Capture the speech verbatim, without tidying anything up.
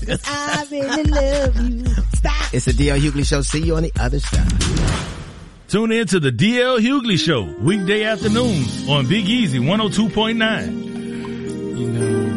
I really love you. Stop. It's the D L Hughley Show. See you on the other side. Tune in to the D L Hughley Show, weekday afternoons on Big Easy one oh two point nine. You know.